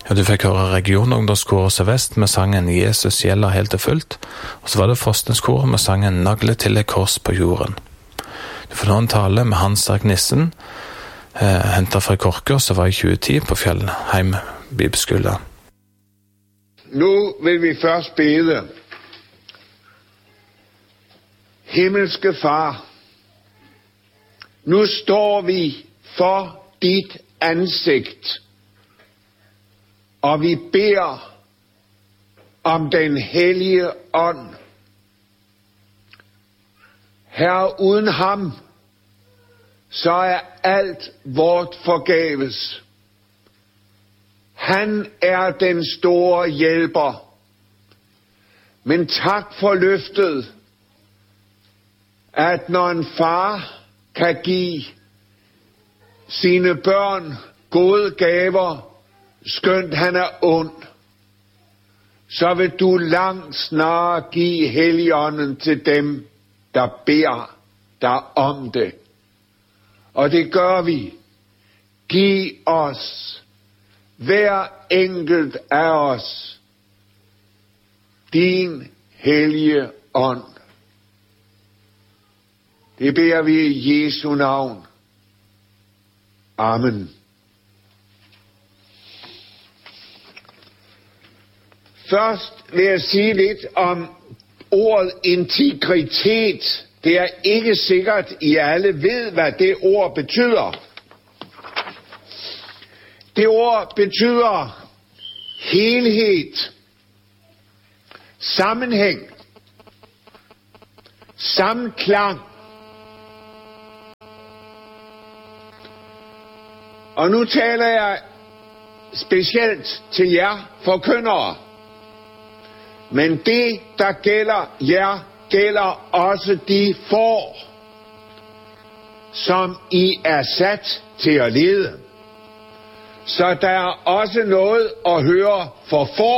Ja, du fikk høre Region-ungdomskoret Sør-Vest med sangen Jesus gjelder helt og fullt, og så var det Fosneskoret med sangen Nagle til et kors på jorden. Du får nå en tale med Hans Erik Nissen, hentet fra Korker, som var i 2010 på Fjellheim Bibelskole. Nu vil vi først bede. Himmelske Far, nu står vi for dit ansigt, og vi beder om den hellige ånd. Herre, uden ham, så er alt vort forgæves. Han er den store hjælper. Men tak for løftet, at når en far kan give sine børn gode gaver, skønt han er ond, så vil du langt snarere give Helligånden til dem, der beder dig om det. Og det gør vi. Giv os, hver enkelt af os, din hellige ånd. Det beder vi i Jesu navn. Amen. Først vil jeg sige lidt om ordet integritet. Det er ikke sikkert, I alle ved, hvad det ord betyder. Det ord betyder helhed, sammenhæng, samklang. Og nu taler jeg specielt til jer forkyndere. Men det, der gælder jer, gælder også de får, som I er sat til at lede. Så der er også noget at høre for får.